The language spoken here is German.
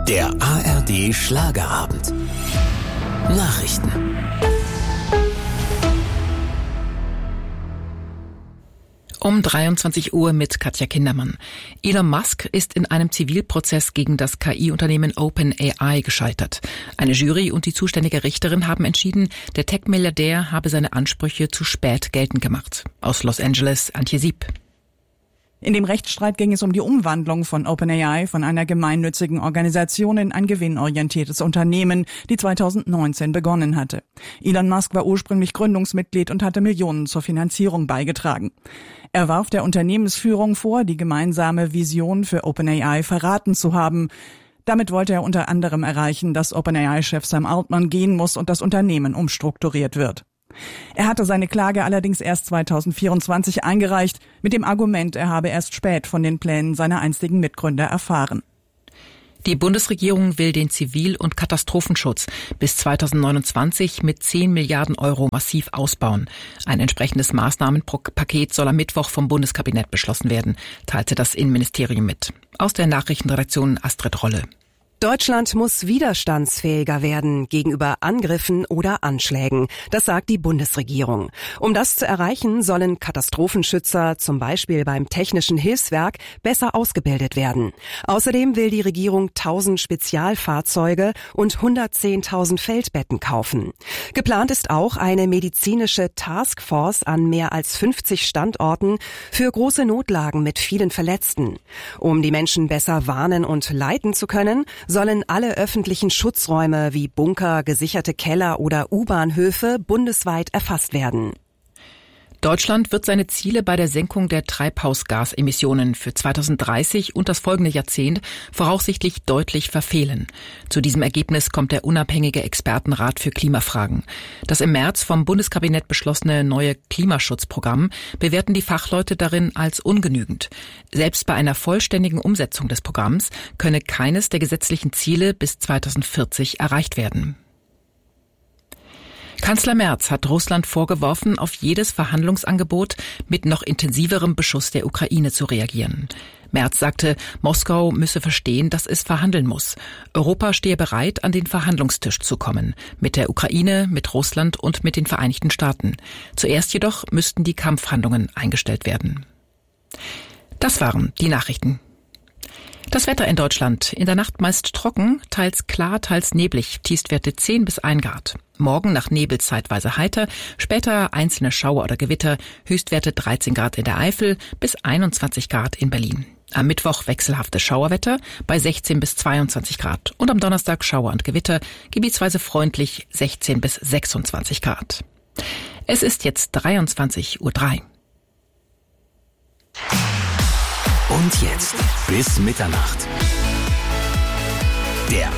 Der ARD Schlagerabend. Nachrichten. Um 23 Uhr mit Katja Kindermann. Elon Musk ist in einem Zivilprozess gegen das KI-Unternehmen OpenAI gescheitert. Eine Jury und die zuständige Richterin haben entschieden, der Tech-Milliardär habe seine Ansprüche zu spät geltend gemacht. Aus Los Angeles, Antje Sieb. In dem Rechtsstreit ging es um die Umwandlung von OpenAI von einer gemeinnützigen Organisation in ein gewinnorientiertes Unternehmen, die 2019 begonnen hatte. Elon Musk war ursprünglich Gründungsmitglied und hatte Millionen zur Finanzierung beigetragen. Er warf der Unternehmensführung vor, die gemeinsame Vision für OpenAI verraten zu haben. Damit wollte er unter anderem erreichen, dass OpenAI-Chef Sam Altman gehen muss und das Unternehmen umstrukturiert wird. Er hatte seine Klage allerdings erst 2024 eingereicht, mit dem Argument, er habe erst spät von den Plänen seiner einstigen Mitgründer erfahren. Die Bundesregierung will den Zivil- und Katastrophenschutz bis 2029 mit 10 Milliarden Euro massiv ausbauen. Ein entsprechendes Maßnahmenpaket soll am Mittwoch vom Bundeskabinett beschlossen werden, teilte das Innenministerium mit. Aus der Nachrichtenredaktion Astrid Rolle. Deutschland muss widerstandsfähiger werden gegenüber Angriffen oder Anschlägen. Das sagt die Bundesregierung. Um das zu erreichen, sollen Katastrophenschützer zum Beispiel beim Technischen Hilfswerk besser ausgebildet werden. Außerdem will die Regierung 1000 Spezialfahrzeuge und 110.000 Feldbetten kaufen. Geplant ist auch eine medizinische Taskforce an mehr als 50 Standorten für große Notlagen mit vielen Verletzten. Um die Menschen besser warnen und leiten zu können, sollen alle öffentlichen Schutzräume wie Bunker, gesicherte Keller oder U-Bahnhöfe bundesweit erfasst werden. Deutschland wird seine Ziele bei der Senkung der Treibhausgasemissionen für 2030 und das folgende Jahrzehnt voraussichtlich deutlich verfehlen. Zu diesem Ergebnis kommt der unabhängige Expertenrat für Klimafragen. Das im März vom Bundeskabinett beschlossene neue Klimaschutzprogramm bewerten die Fachleute darin als ungenügend. Selbst bei einer vollständigen Umsetzung des Programms könne keines der gesetzlichen Ziele bis 2040 erreicht werden. Kanzler Merz hat Russland vorgeworfen, auf jedes Verhandlungsangebot mit noch intensiverem Beschuss der Ukraine zu reagieren. Merz sagte, Moskau müsse verstehen, dass es verhandeln muss. Europa stehe bereit, an den Verhandlungstisch zu kommen. Mit der Ukraine, mit Russland und mit den Vereinigten Staaten. Zuerst jedoch müssten die Kampfhandlungen eingestellt werden. Das waren die Nachrichten. Das Wetter in Deutschland. In der Nacht meist trocken, teils klar, teils neblig, Tiefstwerte 10 bis 1 Grad. Morgen nach Nebel zeitweise heiter, später einzelne Schauer oder Gewitter, Höchstwerte 13 Grad in der Eifel bis 21 Grad in Berlin. Am Mittwoch wechselhaftes Schauerwetter bei 16 bis 22 Grad und am Donnerstag Schauer und Gewitter, gebietsweise freundlich 16 bis 26 Grad. Es ist jetzt 23:03 Uhr. Und jetzt bis Mitternacht. Der